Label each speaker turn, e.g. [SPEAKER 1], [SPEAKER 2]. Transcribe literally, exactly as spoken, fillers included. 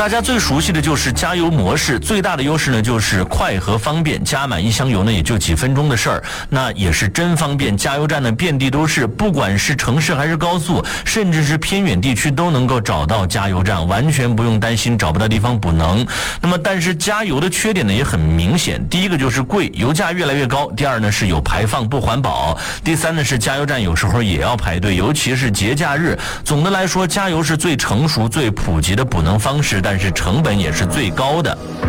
[SPEAKER 1] 大家最熟悉的就是加油模式，最大的优势呢就是快和方便，加满一箱油呢也就几分钟的事儿，那也是真方便。加油站呢遍地都是，不管是城市还是高速，甚至是偏远地区都能够找到加油站，完全不用担心找不到地方补能。那么但是加油的缺点呢也很明显，第一个就是贵，油价越来越高，第二呢是有排放不环保，第三呢是加油站有时候也要排队，尤其是节假日。总的来说，加油是最成熟最普及的补能方式，但是成本也是最高的。